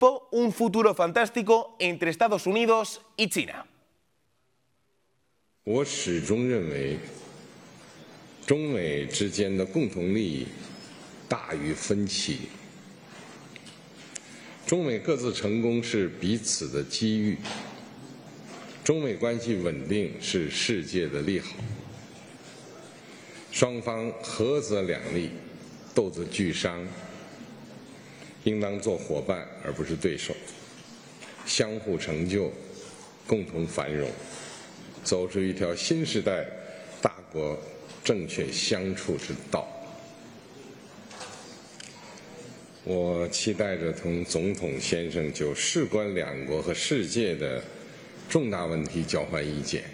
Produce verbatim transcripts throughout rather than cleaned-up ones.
un futuro fantástico entre Estados Unidos y China. 我始终认为，中美之间的共同利益大于分歧。中美各自成功是彼此的机遇，中美关系稳定是世界的利好。双方合则两利，斗则俱伤，应当做伙伴而不是对手，相互成就，共同繁荣。 走出一条新时代大国正确相处之道。我期待着同总统先生就事关两国和世界的重大问题交换意见，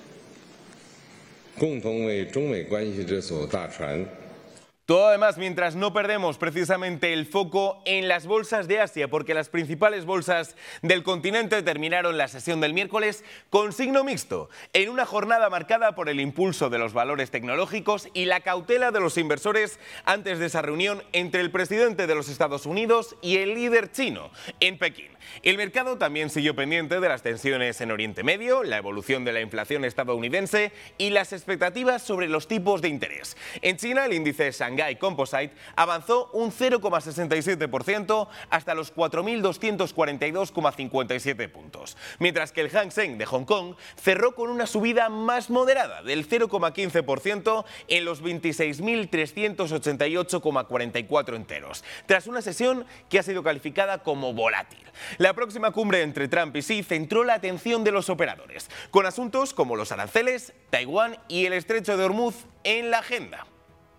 共同为中美关系这艘大船。 Todo además mientras no perdemos precisamente el foco en las bolsas de Asia, porque las principales bolsas del continente terminaron la sesión del miércoles con signo mixto, en una jornada marcada por el impulso de los valores tecnológicos y la cautela de los inversores antes de esa reunión entre el presidente de los Estados Unidos y el líder chino en Pekín. El mercado también siguió pendiente de las tensiones en Oriente Medio, la evolución de la inflación estadounidense y las expectativas sobre los tipos de interés. En China, el índice Shanghai Composite avanzó un cero coma sesenta y siete por ciento hasta los cuatro mil doscientos cuarenta y dos coma cincuenta y siete puntos, mientras que el Hang Seng de Hong Kong cerró con una subida más moderada del cero coma quince por ciento en los veintiséis mil trescientos ochenta y ocho coma cuarenta y cuatro enteros, tras una sesión que ha sido calificada como volátil. La próxima cumbre entre Trump y Xi centró la atención de los operadores, con asuntos como los aranceles, Taiwán y el estrecho de Hormuz en la agenda.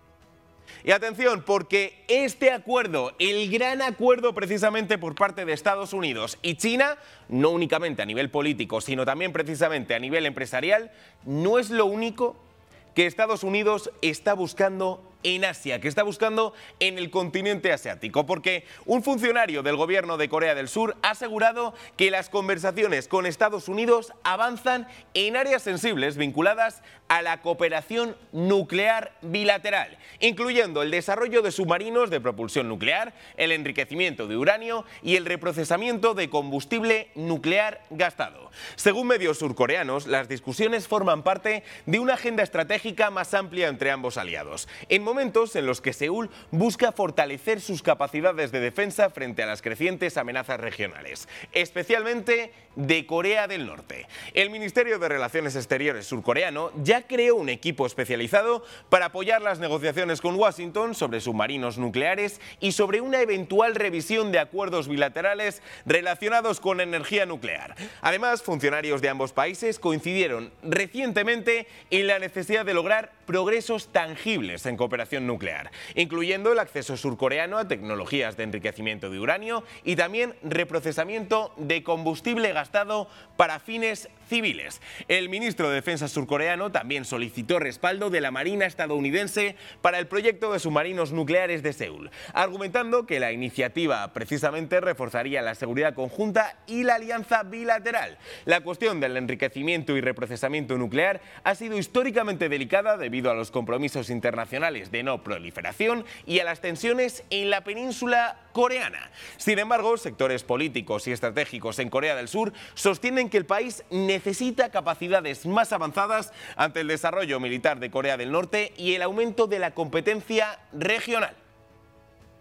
Y atención, porque este acuerdo, el gran acuerdo precisamente por parte de Estados Unidos y China, no únicamente a nivel político, sino también precisamente a nivel empresarial, no es lo único que Estados Unidos está buscando en Asia, que está buscando en el continente asiático, porque un funcionario del gobierno de Corea del Sur ha asegurado que las conversaciones con Estados Unidos avanzan en áreas sensibles vinculadas a la cooperación nuclear bilateral, incluyendo el desarrollo de submarinos de propulsión nuclear, el enriquecimiento de uranio y el reprocesamiento de combustible nuclear gastado. Según medios surcoreanos, las discusiones forman parte de una agenda estratégica más amplia entre ambos aliados, en momentos en los que Seúl busca fortalecer sus capacidades de defensa frente a las crecientes amenazas regionales, especialmente de Corea del Norte. El Ministerio de Relaciones Exteriores surcoreano ya creó un equipo especializado para apoyar las negociaciones con Washington sobre submarinos nucleares y sobre una eventual revisión de acuerdos bilaterales relacionados con energía nuclear. Además, funcionarios de ambos países coincidieron recientemente en la necesidad de lograr progresos tangibles en cooperación nuclear, incluyendo el acceso surcoreano a tecnologías de enriquecimiento de uranio y también reprocesamiento de combustible gastado para fines civiles. El ministro de Defensa surcoreano también solicitó respaldo de la Marina estadounidense para el proyecto de submarinos nucleares de Seúl, argumentando que la iniciativa precisamente reforzaría la seguridad conjunta y la alianza bilateral. La cuestión del enriquecimiento y reprocesamiento nuclear ha sido históricamente delicada debido a los compromisos internacionales de no proliferación y a las tensiones en la península coreana. Sin embargo, sectores políticos y estratégicos en Corea del Sur sostienen que el país necesita capacidades más avanzadas ante el desarrollo militar de Corea del Norte y el aumento de la competencia regional.